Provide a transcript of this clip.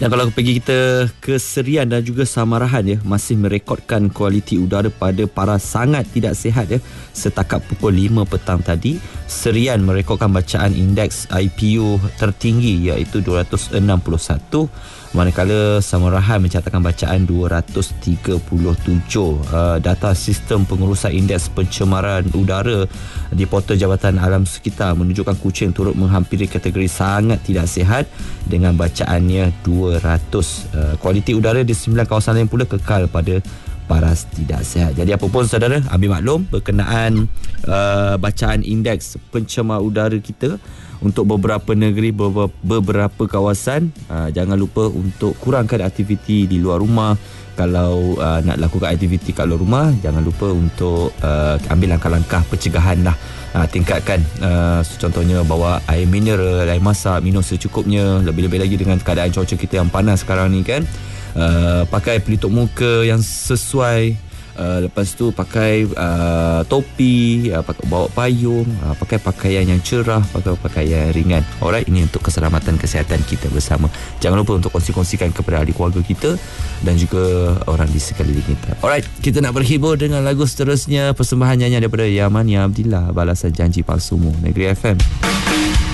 Dan kalau pergi kita ke Serian dan juga Samarahan ya, masih merekodkan kualiti udara pada paras sangat tidak sihat ya. Setakat pukul 5 petang tadi, Serian merekodkan bacaan indeks IPU tertinggi iaitu 261, manakala Samarahan mencatatkan bacaan 237. Data sistem pengurusan indeks pencemaran udara di portal Jabatan Alam Sekitar menunjukkan Kuching turut menghampiri kategori sangat tidak sihat dengan bacaannya 200. Kualiti udara di 9 kawasan lain pula kekal pada paras tidak sihat. Jadi apa pun saudara, ambil maklum berkenaan bacaan indeks pencemar udara kita untuk beberapa negeri, beberapa kawasan. Jangan lupa untuk kurangkan aktiviti di luar rumah. Kalau nak lakukan aktiviti kat luar rumah, jangan lupa untuk ambil langkah-langkah pencegahan lah. Tingkatkan contohnya bawa air mineral, air masak, minum secukupnya. Lebih-lebih lagi dengan keadaan cuaca kita yang panas sekarang ni kan. Pakai pelitup muka yang sesuai. Lepas tu pakai topi, bawa payung, pakai pakaian yang cerah, pakai pakaian yang ringan. Alright, ini untuk keselamatan kesihatan kita bersama. Jangan lupa untuk kongsi-kongsikan kepada ahli keluarga kita dan juga orang di sekeliling kita. Alright, kita nak berhibur dengan lagu seterusnya, persembahan nyanyian daripada Yamania Abdillah, Balasan Janji Palsumu, Negeri FM.